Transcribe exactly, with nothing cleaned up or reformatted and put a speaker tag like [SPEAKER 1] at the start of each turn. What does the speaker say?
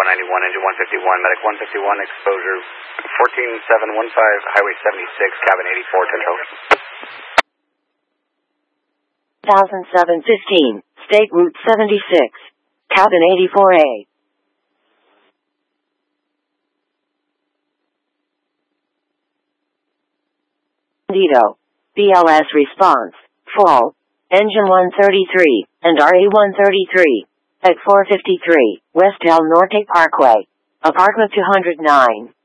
[SPEAKER 1] ninety-one, engine one fifty-one, medic one fifty-one, exposure fourteen seven one five, highway seventy-six, cabin eighty-four, control.
[SPEAKER 2] one thousand seven fifteen, state route seventy-six, cabin eighty-four A. Bandito. B L S response, full, engine one thirty-three, and R E one thirty-three, at four fifty-three, West El Norte Parkway, apartment two oh nine.